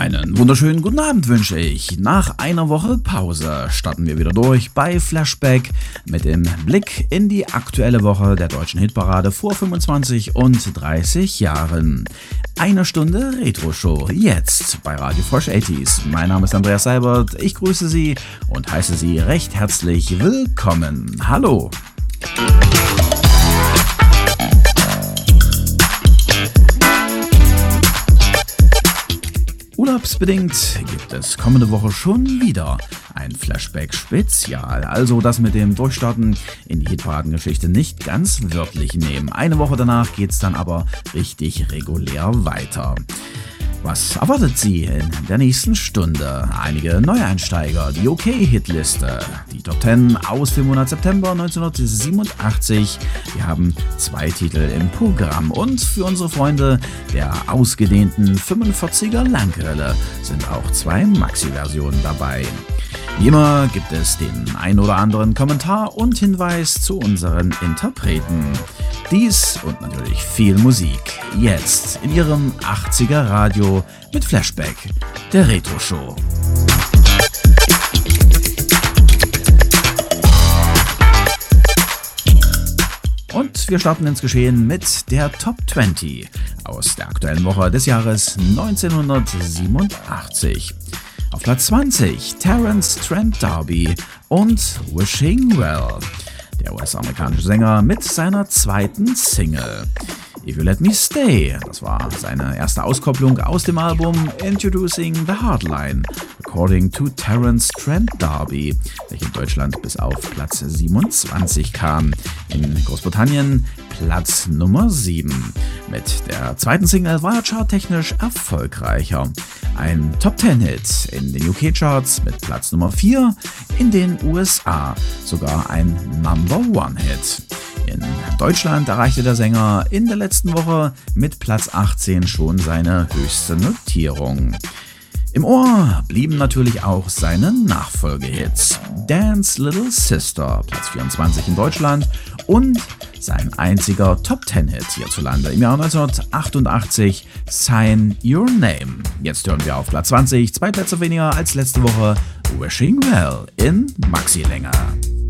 Einen wunderschönen guten Abend wünsche ich. Nach einer Woche Pause starten wir wieder durch bei Flashback mit dem Blick in die aktuelle Woche der deutschen Hitparade vor 25 und 30 Jahren. Eine Stunde Retro-Show jetzt bei Radio Fresh 80s. Mein Name ist Andreas Seibert, ich grüße Sie und heiße Sie recht herzlich willkommen. Hallo! Urlaubsbedingt gibt es kommende Woche schon wieder ein Flashback-Spezial, also das mit dem Durchstarten in die Hitparadengeschichte nicht ganz wörtlich nehmen. Eine Woche danach geht's dann aber richtig regulär weiter. Was erwartet Sie in der nächsten Stunde? Einige Neueinsteiger, die OK-Hitliste, die Top 10 aus dem Monat September 1987. Wir haben 2 Titel im Programm und für unsere Freunde der ausgedehnten 45er Langwelle sind auch 2 Maxi-Versionen dabei. Wie immer gibt es den ein oder anderen Kommentar und Hinweis zu unseren Interpreten. Dies und natürlich viel Musik jetzt in Ihrem 80er Radio mit Flashback, der Retro-Show. Und wir starten ins Geschehen mit der Top 20 aus der aktuellen Woche des Jahres 1987. Auf Platz 20 Terence Trent D'Arby und Wishing Well. Der US-amerikanische Sänger mit seiner zweiten Single. If You Let Me Stay, das war seine erste Auskopplung aus dem Album Introducing the Hardline, according to Terence Trent D'Arby, welcher in Deutschland bis auf Platz 27 kam. In Großbritannien Platz Nummer 7. Mit der zweiten Single war er charttechnisch erfolgreicher. Ein Top-10-Hit in den UK-Charts mit Platz Nummer 4, in den USA sogar ein Number-One-Hit. In Deutschland erreichte der Sänger in der letzten Woche mit Platz 18 schon seine höchste Notierung. Im Ohr blieben natürlich auch seine Nachfolgehits. Dance Little Sister, Platz 24 in Deutschland und sein einziger Top-10-Hit hierzulande im Jahr 1988, Sign Your Name. Jetzt hören wir auf Platz 20, 2 Plätze weniger als letzte Woche, Wishing Well in Maxi-Länge.